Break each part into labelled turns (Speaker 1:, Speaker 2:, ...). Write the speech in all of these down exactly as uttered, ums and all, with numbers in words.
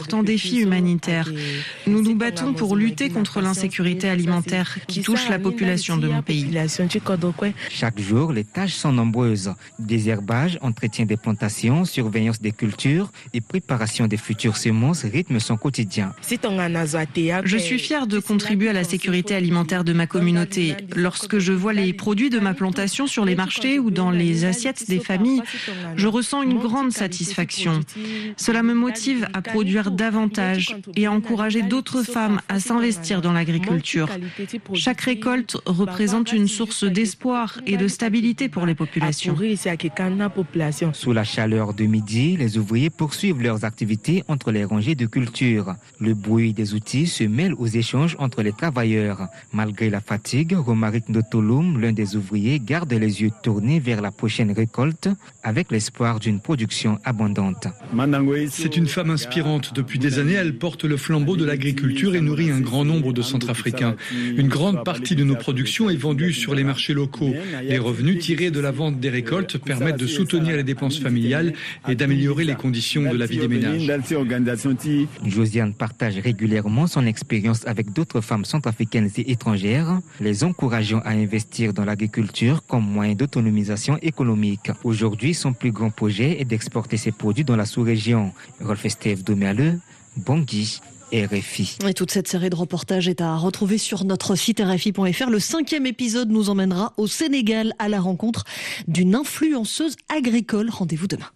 Speaker 1: d'importants défis humanitaires. Nous nous battons pour lutter contre l'insécurité alimentaire qui touche la population de mon pays.
Speaker 2: Chaque jour, les tâches sont nombreuses. Désherbage, entretien des plantations, surveillance des cultures et préparation des futures semences rythment son quotidien.
Speaker 1: Je suis fière de contribuer à la sécurité alimentaire de ma communauté. Lorsque je vois les produits de ma plantation sur les marchés ou dans les assiettes des familles, je ressens une grande satisfaction. Cela me motive à produire davantage et à encourager d'autres femmes à s'investir dans l'agriculture. Chaque récolte représente une source d'espoir et de stabilité pour les populations.
Speaker 2: Sous la chaleur de midi, les ouvriers poursuivent leurs activités entre les rangées de culture. Le bruit des outils se mêle aux échanges entre les travailleurs. Malgré la fatigue, Romaric Ndotolum, l'un des ouvriers, garde les yeux tournés vers la prochaine récolte avec l'espoir d'une production abondante.
Speaker 3: C'est une femme inspirante. Depuis des années, elle porte le flambeau de l'agriculture et nourrit un grand nombre de Centrafricains. Une grande partie de nos productions est vendue sur les marchés locaux. Les revenus tirés de la vente des récoltes permettent de soutenir les dépenses familiales et d'améliorer les conditions de la vie des ménages.
Speaker 2: Josiane partage régulièrement son expérience avec d'autres femmes centrafricaines et étrangères, les encourageant à investir dans l'agriculture comme moyen d'autonomisation économique. Aujourd'hui, son plus grand projet est d'exporter ses produits dans la sous-région. Rolf Estève Doméaleux, Bangui, R F I.
Speaker 4: Et toute cette série de reportages est à retrouver sur notre site R F I point F R. Le cinquième épisode nous emmènera au Sénégal à la rencontre d'une influenceuse agricole. Rendez-vous demain.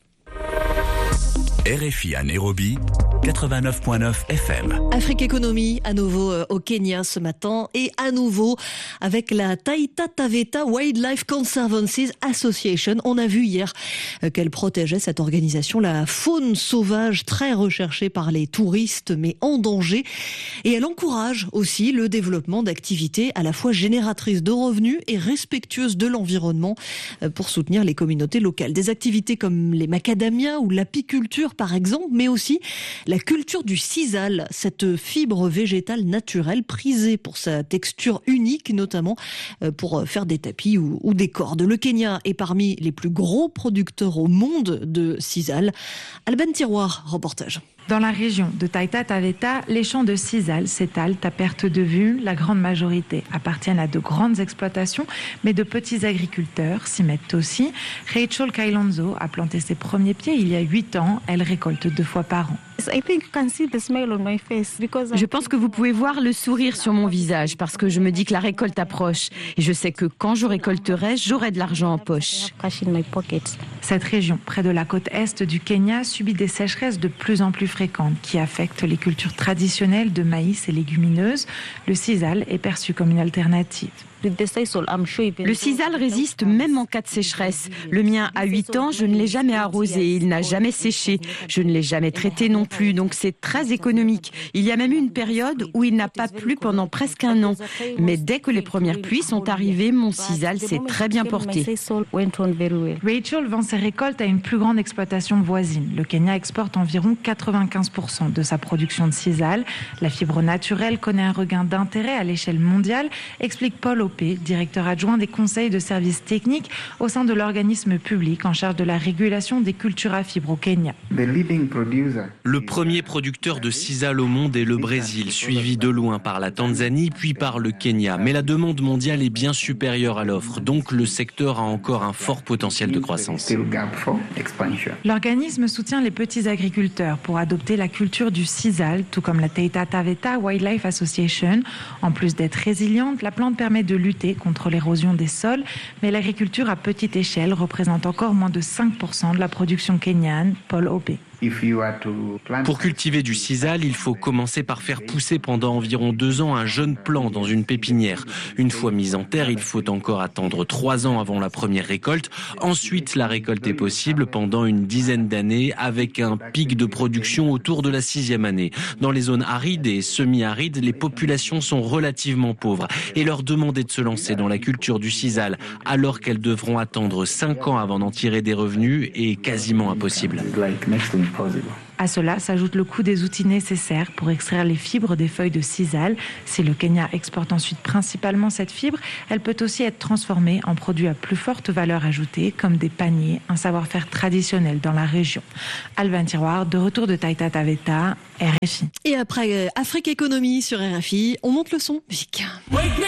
Speaker 5: R F I à Nairobi, quatre-vingt-neuf virgule neuf F M.
Speaker 4: Afrique Économie, à nouveau au Kenya ce matin et à nouveau avec la Taita Taveta Wildlife Conservancy Association. On a vu hier qu'elle protégeait, cette organisation, la faune sauvage très recherchée par les touristes mais en danger. Et elle encourage aussi le développement d'activités à la fois génératrices de revenus et respectueuses de l'environnement pour soutenir les communautés locales. Des activités comme les macadamias ou l'apiculture par exemple, mais aussi la culture du sisal, cette fibre végétale naturelle prisée pour sa texture unique, notamment pour faire des tapis ou, ou des cordes. Le Kenya est parmi les plus gros producteurs au monde de sisal. Alban Tiroir, reportage.
Speaker 6: Dans la région de Taita Taveta, les champs de sisal s'étalent à perte de vue. La grande majorité appartiennent à de grandes exploitations, mais de petits agriculteurs s'y mettent aussi. Rachel Kailonzo a planté ses premiers pieds il y a huit ans. Elle récolte deux fois par an.
Speaker 7: Je pense que vous pouvez voir le sourire sur mon visage parce que je me dis que la récolte approche. Et je sais que quand je récolterai, j'aurai de l'argent en poche.
Speaker 6: Cette région, près de la côte est du Kenya, subit des sécheresses de plus en plus fréquentes qui affectent les cultures traditionnelles de maïs et légumineuses. Le sisal est perçu comme une alternative.
Speaker 7: Le sisal résiste même en cas de sécheresse. Le mien a huit ans, je ne l'ai jamais arrosé, il n'a jamais séché. Je ne l'ai jamais traité non plus, donc c'est très économique. Il y a même eu une période où il n'a pas plu pendant presque un an. Mais dès que les premières pluies sont arrivées, mon sisal s'est très bien porté.
Speaker 6: Rachel vend ses récoltes à une plus grande exploitation voisine. Le Kenya exporte environ quatre-vingt-quinze pour cent de sa production de sisal. La fibre naturelle connaît un regain d'intérêt à l'échelle mondiale, explique Paul Opé, directeur adjoint des conseils de services techniques au sein de l'organisme public en charge de la régulation des cultures à fibres au Kenya.
Speaker 8: Le premier producteur de sisal au monde est le Brésil, suivi de loin par la Tanzanie puis par le Kenya. Mais la demande mondiale est bien supérieure à l'offre, donc le secteur a encore un fort potentiel de croissance.
Speaker 6: L'organisme soutient les petits agriculteurs pour adopter la culture du sisal, tout comme la Taita Taveta Wildlife Association. En plus d'être résiliente, la plante permet de lutter contre l'érosion des sols, mais l'agriculture à petite échelle représente encore moins de cinq pour cent de la production kenyane. Paul Opé.
Speaker 8: Pour cultiver du sisal, il faut commencer par faire pousser pendant environ deux ans un jeune plant dans une pépinière. Une fois mis en terre, il faut encore attendre trois ans avant la première récolte. Ensuite, la récolte est possible pendant une dizaine d'années avec un pic de production autour de la sixième année. Dans les zones arides et semi-arides, les populations sont relativement pauvres et leur demander de se lancer dans la culture du sisal alors qu'elles devront attendre cinq ans avant d'en tirer des revenus est quasiment impossible.
Speaker 6: À cela s'ajoute le coût des outils nécessaires pour extraire les fibres des feuilles de sisal. Si le Kenya exporte ensuite principalement cette fibre, elle peut aussi être transformée en produits à plus forte valeur ajoutée, comme des paniers, un savoir-faire traditionnel dans la région. Alban Tiroir, de retour de Taita Taveta, R F I.
Speaker 4: Et après euh, Afrique Économie sur R F I, on monte le son. Musique.